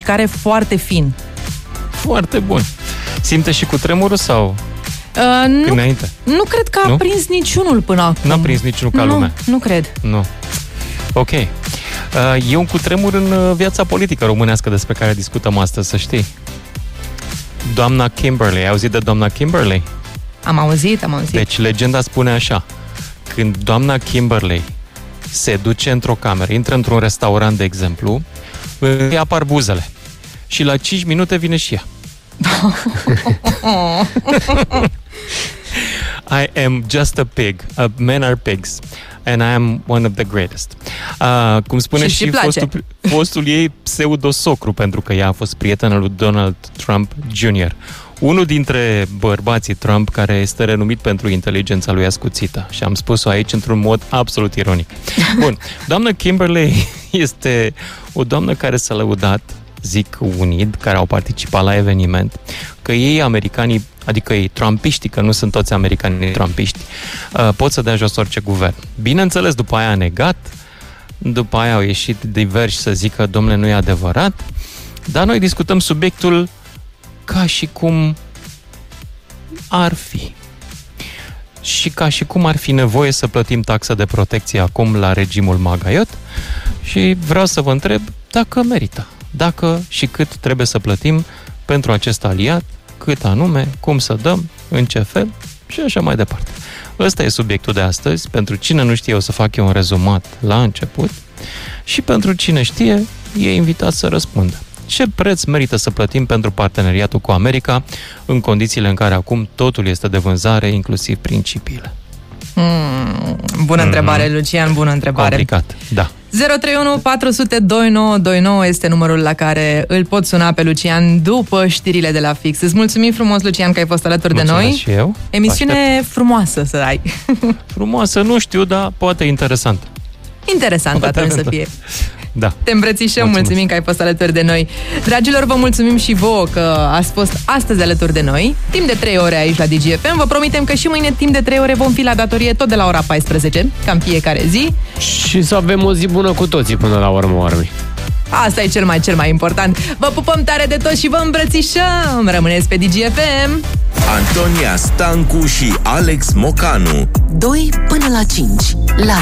mișcare foarte fin. Foarte bun. Simte și cu tremurul sau înainte? Nu cred că a prins niciunul până acum. N-a prins niciunul ca lumea? Nu cred. Nu. Ok. E un cutremur în viața politică românească despre care discutăm astăzi, să știi. Doamna Kimberley. Ai auzit de doamna Kimberley? Am auzit. Deci legenda spune așa. Când doamna Kimberley se duce într-o cameră, intră într-un restaurant, de exemplu, îi apar buzele. Și la 5 minute vine și ea. I am just a pig. Men are pigs. And I am one of the greatest. Cum spune și fostul ei pseudo-socru, pentru că ea a fost prietenă lui Donald Trump Jr., unul dintre bărbații Trump care este renumit pentru inteligența lui ascuțită. Și am spus-o aici într-un mod absolut ironic. Bun, doamna Kimberley este o doamnă care s-a lăudat, zic unii care au participat la eveniment, că ei, americanii, adică ei trumpiștii, că nu sunt toți americanii trumpiști, pot să dea jos orice guvern. Bineînțeles, după aia a negat, după aia au ieșit diversi să zică, domnule, nu e adevărat, dar noi discutăm subiectul ca și cum ar fi. Și ca și cum ar fi nevoie să plătim taxă de protecție acum la regimul Magaiot și vreau să vă întreb dacă merită. Dacă și cât trebuie să plătim pentru acest aliat, cât anume, cum să dăm, în ce fel și așa mai departe. Ăsta e subiectul de astăzi. Pentru cine nu știe, o să fac eu un rezumat la început și pentru cine știe, e invitat să răspundă. Ce preț merită să plătim pentru parteneriatul cu America în condițiile în care acum totul este de vânzare, inclusiv principiile? Bună întrebare, Lucian, bună întrebare. Complicat, da. 031 400 2929 este numărul la care îl pot suna pe Lucian după știrile de la Fix. Îți mulțumim frumos, Lucian, că ai fost alături de noi. Și eu. Emisiune frumoasă să ai. Frumoasă, nu știu, dar poate interesant. Interesant atunci să fie. Da. Te îmbrățișăm, mulțumim că ai fost alături de noi. Dragilor, vă mulțumim și vouă că ați fost astăzi alături de noi. Timp de 3 ore aici la DGFM. Vă promitem că și mâine timp de 3 ore vom fi la datorie tot de la ora 14, cam fiecare zi. Și să avem o zi bună cu toții până la urmă, urmei. Asta e cel mai important. Vă pupăm tare de tot și vă îmbrățișăm. Rămâneți pe DGFM. Antonia Stancu și Alex Mocanu. 2 până la 5 la